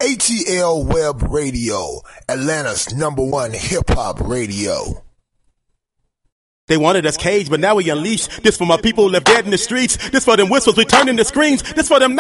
ATL Web Radio, Atlanta's #1 hip-hop radio. They wanted us caged, but now we unleashed. This for my people left dead in the streets. This for them whistles returning the screams. This for them